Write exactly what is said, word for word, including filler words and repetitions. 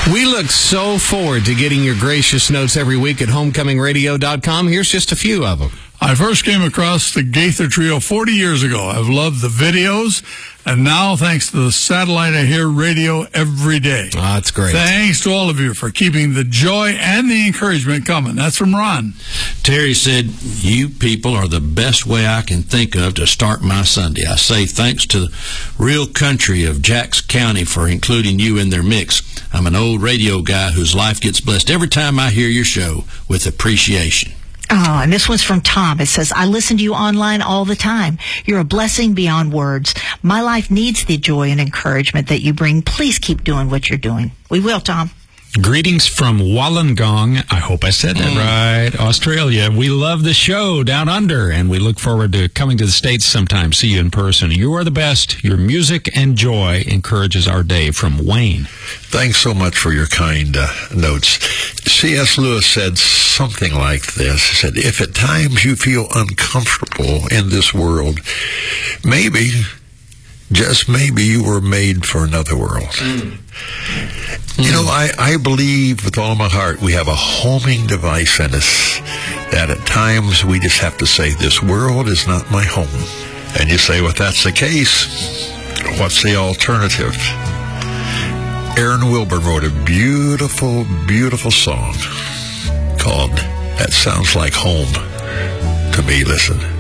We look so forward to getting your gracious notes every week at homecoming radio dot com. Here's just a few of them. I first came across the Gaither Trio forty years ago. I've loved the videos, and now, thanks to the satellite, I hear radio every day. Oh, that's great. Thanks to all of you for keeping the joy and the encouragement coming. That's from Ron. Terry said, you people are the best way I can think of to start my Sunday. I say thanks to the real country of Jackson County for including you in their mix. I'm an old radio guy whose life gets blessed every time I hear your show with appreciation. Oh, and this one's from Tom. It says, I listen to you online all the time. You're a blessing beyond words. My life needs the joy and encouragement that you bring. Please keep doing what you're doing. We will, Tom. Greetings from Wollongong. I hope I said that mm. right. Australia. We love the show down under, and we look forward to coming to the States sometime. See you in person. You are the best. Your music and joy encourages our day. From Wayne. Thanks so much for your kind uh, notes. C S Lewis said something like this. He said, if at times you feel uncomfortable in this world, maybe, just maybe, you were made for another world. Mm. You know, I, I believe with all my heart we have a homing device in us that at times we just have to say, this world is not my home. And you say, well, if that's the case, what's the alternative? Aaron Wilburn wrote a beautiful, beautiful song called That Sounds Like Home to Me. Listen.